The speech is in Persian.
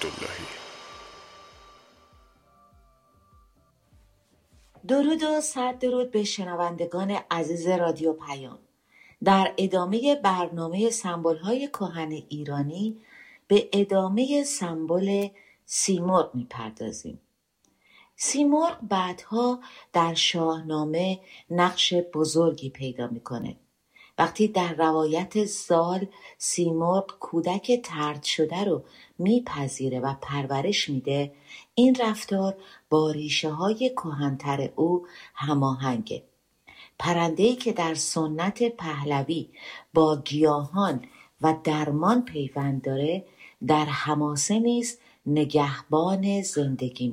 عبداللهی. درود و صد درود به شنوندگان عزیز رادیو پیام. در ادامه برنامه سمبول‌های کهن ایرانی به ادامه سمبل سیمرغ می‌پردازیم. سیمرغ بعدها در شاهنامه نقش بزرگی پیدا می‌کنه. وقتی در روایت زال سیمرغ کودک طرد شده رو میپذیره و پرورش میده، این رفتار با ریشه های کهن‌تر او هماهنگه. پرنده‌ای که در سنت پهلوی با گیاهان و درمان پیوند داره، در حماسه نیز نگهبان زندگی